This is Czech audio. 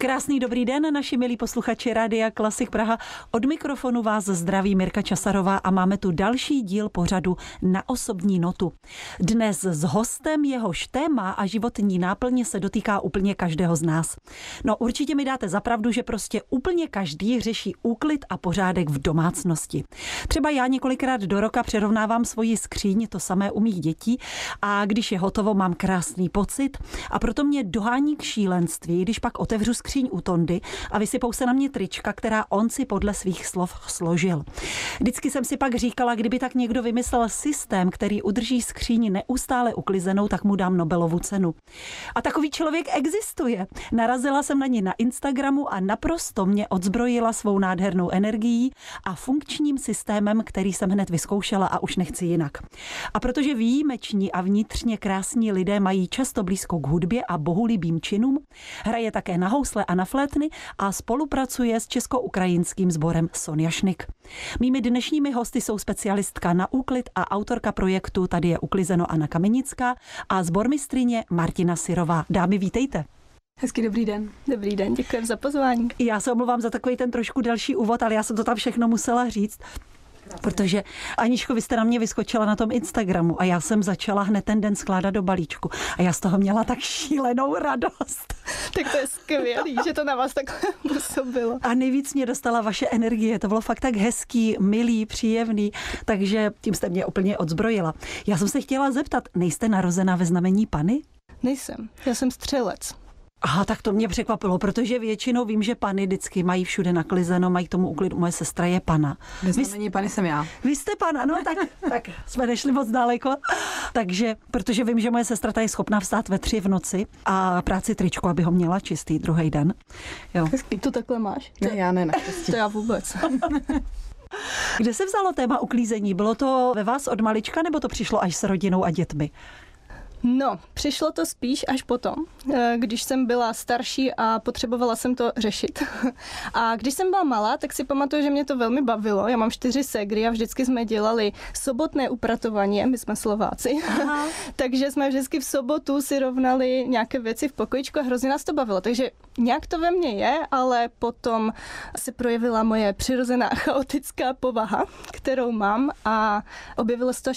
Krásný dobrý den, naši milí posluchači Rádia Klasik Praha. Od mikrofonu vás zdraví Mirka Časarová a máme tu další díl pořadu Na osobní notu. Dnes s hostem, jehož téma a životní náplň se dotýká úplně každého z nás. No určitě mi dáte za pravdu, že prostě úplně každý řeší úklid a pořádek v domácnosti. Třeba já několikrát do roka přerovnávám svoji skříň, to samé u mých dětí, a když je hotovo, mám krásný pocit a proto mě dohání k šílenství, když pak otevřu skříň u Tondy a vysypou se na mě trička, která on si podle svých slov složil. Vždycky jsem si pak říkala, kdyby tak někdo vymyslel systém, který udrží skříň neustále uklizenou, tak mu dám Nobelovu cenu. A takový člověk existuje. Narazila jsem na ní na Instagramu a naprosto mě odzbrojila svou nádhernou energií a funkčním systémem, který jsem hned vyzkoušela a už nechci jinak. A protože výjimeční a vnitřně krásní lidé mají často blízko k hudbě a bohulibým činům, hraje také na housle a na flétny a spolupracuje s česko-ukrajinským sborem Sonja Šnik. Mými dnešními hosty jsou specialistka na úklid a autorka projektu Tady je uklizeno Anna Kamenická a sbormistryně Martina Syrová. Dámy, vítejte. Hezký dobrý den. Dobrý den, děkuji za pozvání. Já se omlouvám za takový ten trošku delší úvod, ale já jsem to tam všechno musela říct. Protože, Aničko, vy jste na mě vyskočila na tom Instagramu a já jsem začala hned ten den skládat do balíčku. A já z toho měla tak šílenou radost. Tak to je skvělý, že to na vás tak působilo. A nejvíc mě dostala vaše energie. To bylo fakt tak hezký, milý, příjemný, takže tím jste mě úplně odzbrojila. Já jsem se chtěla zeptat, nejste narozena ve znamení Panny? Nejsem, já jsem střelec. Aha, tak to mě překvapilo, protože většinou vím, že Panny vždycky mají všude naklizeno, mají k tomu úklid. Moje sestra je Panna. Ve znamení Panny jsem já. Vy jste Panna, no tak jsme nešli moc daleko. Takže, protože vím, že moje sestra ta je schopná vstát ve 3 v noci a práci tričku, aby ho měla čistý druhý den. Jo. Hezký, to takhle máš? Ne, já ne, naštěstí. To já vůbec. Kde se vzalo téma uklízení? Bylo to ve vás od malička, nebo to přišlo až s rodinou a dětmi? No, přišlo to spíš až potom, když jsem byla starší a potřebovala jsem to řešit. A když jsem byla malá, tak si pamatuju, že mě to velmi bavilo. Já mám 4 ségry a vždycky jsme dělali sobotné upratování, my jsme Slováci. Takže jsme vždycky v sobotu si rovnali nějaké věci v pokojičku a hrozně nás to bavilo. Takže nějak to ve mně je, ale potom se projevila moje přirozená chaotická povaha, kterou mám, a objevilo se to